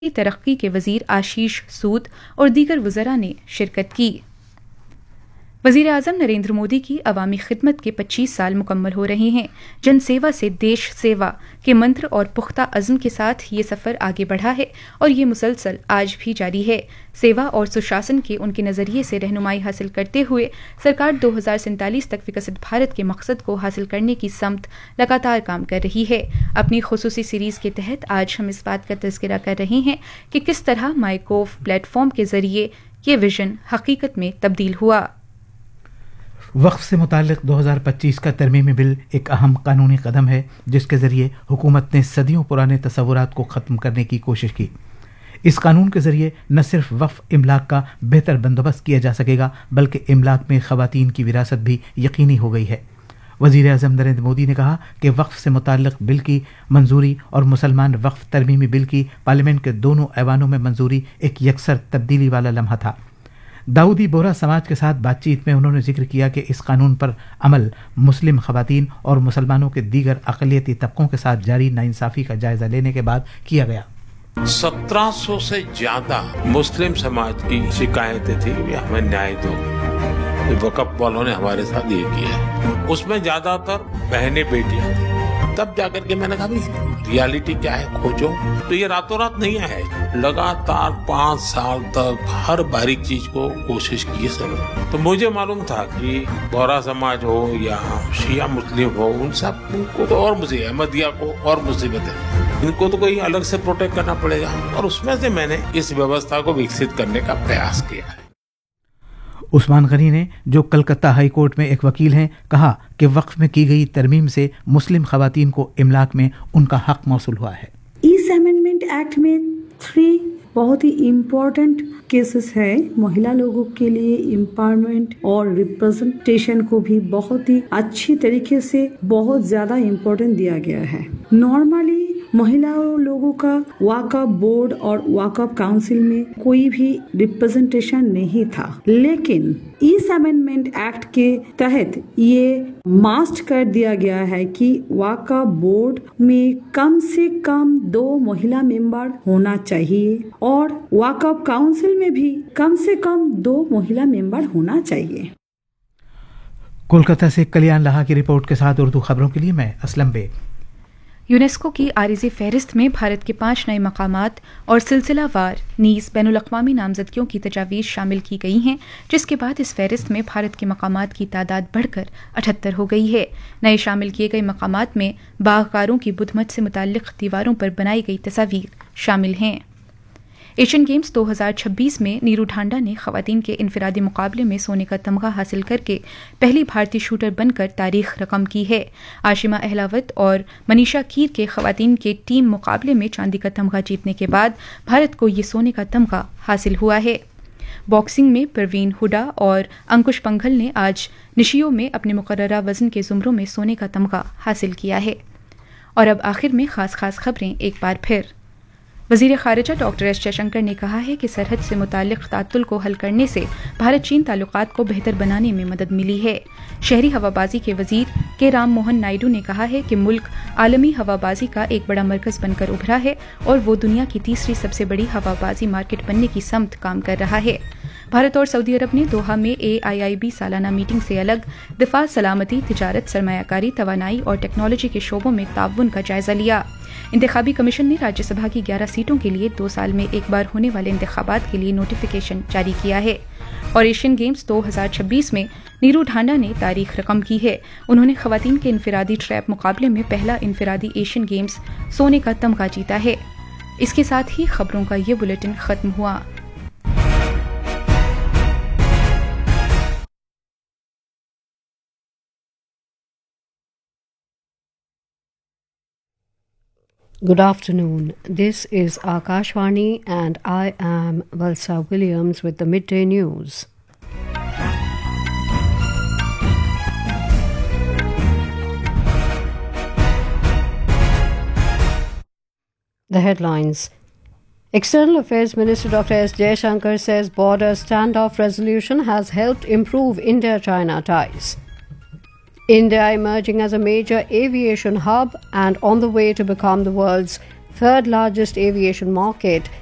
ترقی کے وزیر آشیش سود اور دیگر وزراء نے شرکت کی۔ وزیر اعظم نریندر مودی کی عوامی خدمت کے 25 سال مکمل ہو رہے ہیں۔ جن سیوا سے دیش سیوا کے منتر اور پختہ عزم کے ساتھ یہ سفر آگے بڑھا ہے اور یہ مسلسل آج بھی جاری ہے۔ سیوا اور سشاسن کے ان کے نظریے سے رہنمائی حاصل کرتے ہوئے سرکار 2047 تک وکست بھارت کے مقصد کو حاصل کرنے کی سمت لگاتار کام کر رہی ہے۔ اپنی خصوصی سیریز کے تحت آج ہم اس بات کا تذکرہ کر رہے ہیں کہ کس طرح مائی گوو پلیٹ فارم کے ذریعے یہ ویژن حقیقت میں تبدیل ہوا۔ وقف سے متعلق 2025 کا ترمیمی بل ایک اہم قانونی قدم ہے جس کے ذریعے حکومت نے صدیوں پرانے تصورات کو ختم کرنے کی کوشش کی۔ اس قانون کے ذریعے نہ صرف وقف املاک کا بہتر بندوبست کیا جا سکے گا بلکہ املاک میں خواتین کی وراثت بھی یقینی ہو گئی ہے۔ وزیر اعظم نریندر مودی نے کہا کہ وقف سے متعلق بل کی منظوری اور مسلمان وقف ترمیمی بل کی پارلیمنٹ کے دونوں ایوانوں میں منظوری ایک یکسر تبدیلی والا لمحہ تھا۔ داؤدی بورا سماج کے ساتھ بات چیت میں انہوں نے ذکر کیا کہ اس قانون پر عمل مسلم خواتین اور مسلمانوں کے دیگر اقلیتی طبقوں کے ساتھ جاری ناانصافی کا جائزہ لینے کے بعد کیا گیا۔ 1700 سے زیادہ مسلم سماج کی شکایتیں تھیں کہ ہمیں نیائے دو۔ وقف والوں نے ہمارے ساتھ یہ کیا، اس میں زیادہ تر بہنیں بیٹیاں تھیں۔ تب جا کر کے میں نے کہا ریالٹی کیا ہے کھوجو، تو یہ راتوں رات نہیں آئے، لگاتار 5 سال تک ہر باریک چیز کو کوشش کی سب۔ تو مجھے معلوم تھا کہ بورا سماج ہو یا شیعہ مسلم ہو، ان سب کو تو اور مجھے احمدیہ کو اور مصیبت ہے، ان کو تو کوئی الگ سے پروٹیکٹ کرنا پڑے گا، اور اس میں سے میں نے اس ویوستھا کو وکست کرنے کا پریاس کیا ہے۔ عثمان غنی نے جو کلکتہ ہائی کورٹ میں ایک وکیل ہیں کہا کہ وقف میں کی گئی ترمیم سے مسلم خواتین کو املاک میں ان کا حق موصول ہوا ہے۔ اس امینڈمنٹ ایکٹ میں 3 بہت ہی امپورٹنٹ کیسز ہے۔ مہیلا لوگوں کے لیے امپاورمنٹ اور ریپرزنٹیشن کو بھی بہت ہی اچھی طریقے سے بہت زیادہ امپورٹنٹ دیا گیا ہے۔ نارملی مہیلا لوگوں کا وقف بورڈ اور وقف کاؤنسل میں کوئی بھی ریپرزنٹیشن نہیں تھا، لیکن اس امینڈمنٹ ایکٹ کے تحت یہ ماسٹ کر دیا گیا ہے کہ وقف بورڈ میں کم سے کم 2 مہیلا ممبر ہونا چاہیے اور وقف کاؤنسل میں بھی کم سے کم 2 مہیلا ممبر ہونا چاہیے۔ کولکتہ سے کلیان لاہا کی رپورٹ کے ساتھ اردو خبروں کے لیے میں اسلم بیگ۔ یونیسکو کی عارضی فہرست میں بھارت کے 5 نئے مقامات اور سلسلہ وار نیز بین الاقوامی نامزدگیوں کی تجاویز شامل کی گئی ہیں، جس کے بعد اس فہرست میں بھارت کے مقامات کی تعداد بڑھ کر 78 ہو گئی ہے۔ نئے شامل کیے گئے مقامات میں باغکاروں کی بدھ مت سے متعلق دیواروں پر بنائی گئی تصاویر شامل ہیں۔ ایشین گیمز 2026 میں نیرو ڈھانڈا نے خواتین کے انفرادی مقابلے میں سونے کا تمغہ حاصل کر کے پہلی بھارتی شوٹر بن کر تاریخ رقم کی ہے۔ آشیما اہلاوت اور منیشا کیر کے خواتین کے ٹیم مقابلے میں چاندی کا تمغہ جیتنے کے بعد بھارت کو یہ سونے کا تمغہ حاصل ہوا ہے۔ باکسنگ میں پروین ہڈا اور انکش پنگھل نے آج نشیوں میں اپنے مقررہ وزن کے زمروں میں سونے کا تمغہ حاصل کیا ہے۔ اور اب آخر میں خاص خبریں ایک بار پھر۔ وزیر خارجہ ڈاکٹر ایس جے شنکر نے کہا ہے کہ سرحد سے متعلق تعطل کو حل کرنے سے بھارت چین تعلقات کو بہتر بنانے میں مدد ملی ہے۔ شہری ہوابازی کے وزیر کے رام موہن نائیڈو نے کہا ہے کہ ملک عالمی ہوابازی کا ایک بڑا مرکز بن کر ابھرا ہے اور وہ دنیا کی تیسری سب سے بڑی ہوابازی مارکیٹ بننے کی سمت کام کر رہا ہے۔ بھارت اور سعودی عرب نے دوحہ میں AIIB سالانہ میٹنگ سے الگ دفاع، سلامتی، تجارت، سرمایہ کاری، توانائی اور ٹیکنالوجی کے شعبوں میں تعاون کا جائزہ لیا۔ انتخابی کمیشن نے راجیہ سبھا کی 11 سیٹوں کے لیے 2 سال میں ایک بار ہونے والے انتخابات کے لیے نوٹیفیکیشن جاری کیا ہے۔ اور ایشین گیمز 2026 میں نیرو ڈھانڈا نے تاریخ رقم کی ہے۔ انہوں نے خواتین کے انفرادی ٹریپ مقابلے میں پہلا انفرادی ایشین گیمز سونے کا تمغہ جیتا ہے۔ اس کے ساتھ ہی خبروں کا یہ بلیٹن ختم ہوا۔ Good afternoon. This is Akashvani and I am Valsa Williams with the Midday News. The headlines. External Affairs Minister Dr. S. Jaishankar says border standoff resolution has helped improve India-China ties. India emerging as a major aviation hub and on the way to become the world's third largest aviation market